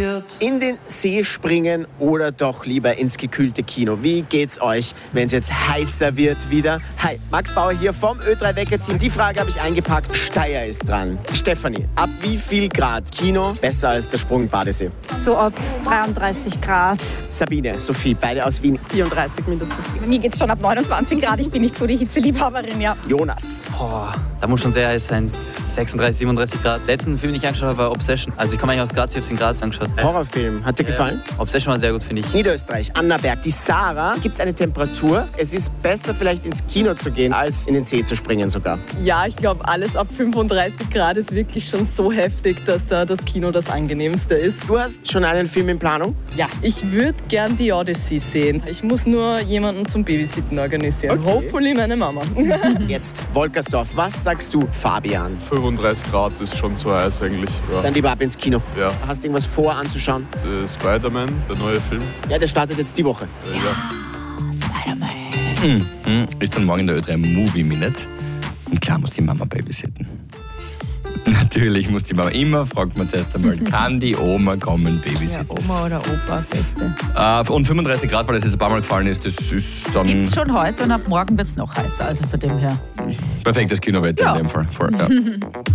wird. In den See springen oder doch lieber ins gekühlte Kino? Wie geht's euch, wenn es jetzt heißer wird wieder? Hi, Max Bauer hier vom Ö3-Wecker-Team. Die Frage habe ich eingepackt. Steyr ist dran. Stefanie, ab wie viel Grad Kino besser als der Sprung Badesee? So ab 33 Grad. Sabine, Sophie, beide aus Wien. 34 mindestens. Bei mir geht es schon ab 29 Grad. Ich bin nicht so die Hitzeliebhaberin, ja. Jonas. Da muss schon sehr heiß sein. 36, 37 Grad. Letzten Film, den ich angeschaut habe, war Obsession. Also ich komme eigentlich aus Graz, ich habe es in Graz angeschaut. Horrorfilm, hat dir gefallen? Obsession war sehr gut, finde ich. Niederösterreich, Annaberg, die Sarah. Gibt es eine Temperatur? Es ist besser vielleicht ins Kino zu gehen, als in den See zu springen sogar. Ja, ich glaube, alles ab 35 Grad ist wirklich schon so heftig, dass da das Kino das angenehmste ist. Du hast schon einen Film in Planung? Ja, ich würde gern die Odyssey sehen. Ich muss nur jemanden zum Babysitten organisieren. Okay. Hopefully meine Mama. Jetzt Wolkersdorf. Was sagst du, Fabian? 35 Grad ist schon zu heiß eigentlich. Ja. Dann lieber ab ins Kino. Ja. Hast du irgendwas vor anzuschauen? Spider-Man, der neue Film. Ja, der startet jetzt die Woche. Ist dann morgen der Ö3 Movie Minute. Und klar muss die Mama babysitten. Natürlich muss die Mama, immer fragt man zuerst einmal, kann die Oma kommen babysitten? Ja, Oma oder Opa, Beste. Und 35 Grad, weil das jetzt ein paar Mal gefallen ist, das ist dann... Gibt's schon heute und ab morgen wird es noch heißer, also von dem her. Perfektes Kinowetter in dem Fall. Voll, ja.